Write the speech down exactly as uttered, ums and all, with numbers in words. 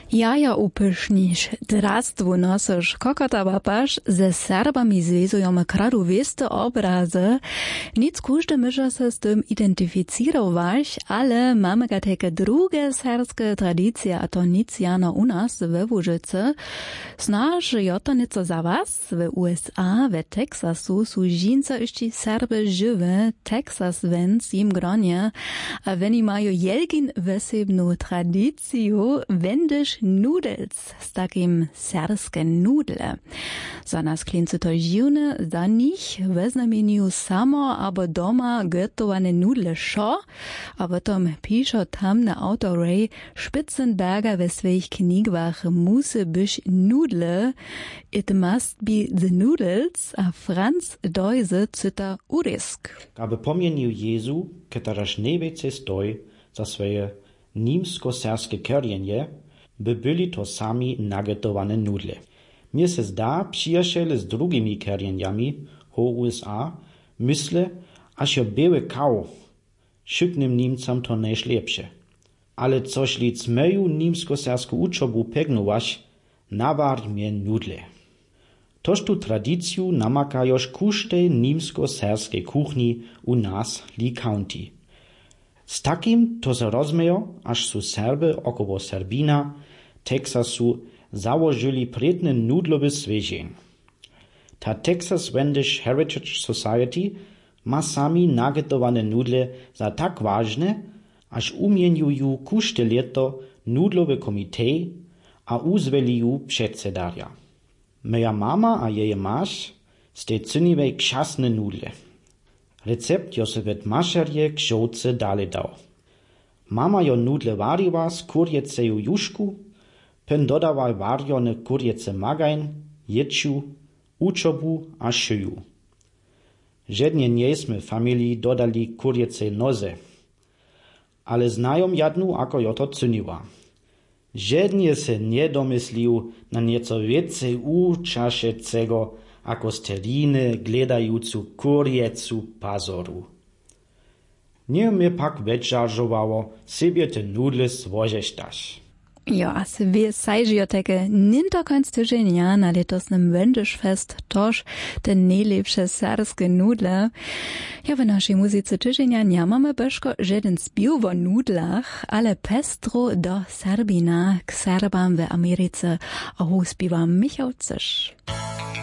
Jaja upysznisz, drastwu nosysz, kokota łapasz, ze Serbami związujemy kradu wieste obrazy. Nic każdy może się z tym identyfikować, ale mamy takie drugie serbskie tradycje, a to nic jano u nas we Łużycy. Znasz, jo to nieco za was, w U S A, w Teksasu, są żince jeszcze Serby żywe, Texas więc im gronie, a oni mają jelgin wesebną tradycję, wendysz Nudels z takim serskie nudle. Za nas klincy to dziwne, za nich we znamieniu samo albo doma gotowane nudle szo, a potom pisze tam na autorej Spitzenberger we swoich knigwach musy być nudle, it must be the noodles, a Franz Deuse cyta urysk. Aby pomienił Jezu, któraż najwięcej stoi za swoje niemsko-serskie korjenje, by byli to sami nagotowane nudle. Mnie se zda, przyjaciele z drugimi korjenjami ho U S A myślę, aż jo były kał, szybnym Niemcom to najlepsze. Ale coś lic meju niemsko-sersku uczobu pegnować, nawarj mnie nudle. Toż tu tradycju namakajoż kusztej niemsko-serskiej kuchni u nas Lee County. Z takim to se rozmejo, aż su Serby około Serbina, Teksasu założyli predny nudlowy svežeń. Ta Texas Wendish Heritage Society ma sami nagotowane nudle za tak ważne, aż umieniują kuszte leto nudlowy komitej, a uzweliją przedsedaria. Moja mama a jeje masz z tej cyniwej krzasne nudle. Recept jo se wet mašerje k žołce dale dał. Mama jo nudle wariła z kurjeceju juszku, pen dodawaj warjone kurjece magajn, jeczu, uczobu a szyju. Żednie niesmy familii dodali kurjece noze, ale znają jadnu, ako jo to cyniła. Żednie se nie domyslił na nieco więcej uczaszecego ako steriny gledajucu kurjecu pazoru. Nie mnie pak wečaržowało, sobie te nudle zwożesztaš. Ja, a se wie sajžio teke ninto konc tyženia na letosnym Wendischfest toż te najlepsze serskie nudle. Ja w naszej muzyce tyženia nie mamy beszko żaden spił o nudlach, ale pestro do Serbina k Serbam w Ameryce, a hu spiwa Michał Cysz.